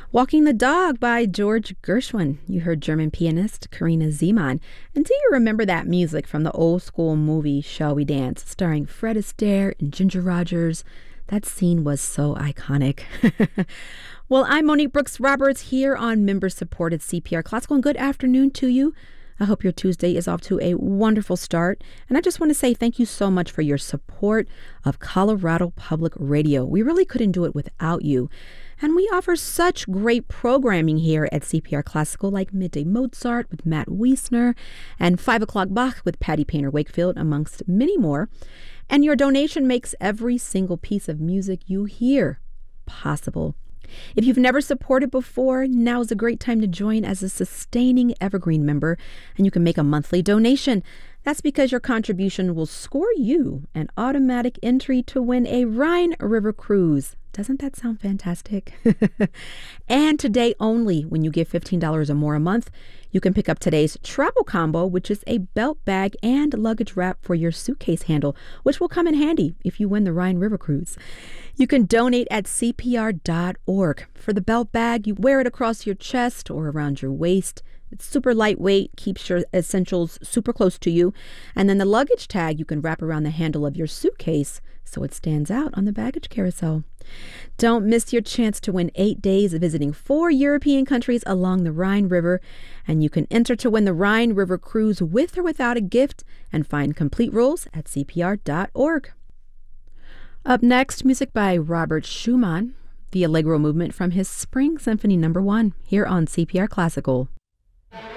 Walking the Dog by George Gershwin. You heard German pianist Karina Zeman. And do you remember that music from the old school movie Shall We Dance, starring Fred Astaire and Ginger Rogers? That scene was so iconic. Well, I'm Monique Brooks Roberts here on member-supported CPR Classical, and good afternoon to you. I hope your Tuesday is off to a wonderful start. And I just want to say thank you so much for your support of Colorado Public Radio. We really couldn't do it without you. And we offer such great programming here at CPR Classical, like Midday Mozart with Matt Wiesner and 5 o'clock Bach with Patty Painter Wakefield, amongst many more. And your donation makes every single piece of music you hear possible. If you've never supported before, now is a great time to join as a sustaining Evergreen member, and you can make a monthly donation. That's because your contribution will score you an automatic entry to win a Rhine River cruise. Doesn't that sound fantastic? And today only, when you give $15 or more a month, you can pick up today's travel combo, which is a belt bag and luggage wrap for your suitcase handle, which will come in handy if you win the Rhine River cruise. You can donate at CPR.org. For the belt bag, you wear it across your chest or around your waist. It's super lightweight, keeps your essentials super close to you. And then the luggage tag you can wrap around the handle of your suitcase so it stands out on the baggage carousel. Don't miss your chance to win 8 days visiting 4 European countries along the Rhine River. And you can enter to win the Rhine River cruise with or without a gift, and find complete rules at CPR.org. Up next, music by Robert Schumann, the Allegro movement from his Spring Symphony No. 1, here on CPR Classical.